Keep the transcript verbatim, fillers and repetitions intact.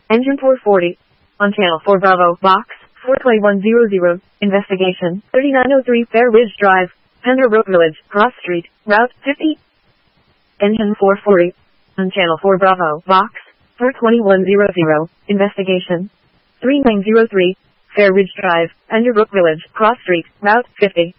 Engine four forty. On channel four Bravo, box four twenty-one hundred. Investigation. thirty-nine oh three Fair Ridge Drive, Pembroke Village, Cross Street, Route fifty. Engine four forty. On channel four Bravo, box four twenty-one hundred. Investigation. thirty-nine oh three Fair Ridge Drive, Pembroke Village, Cross Street, Route fifty.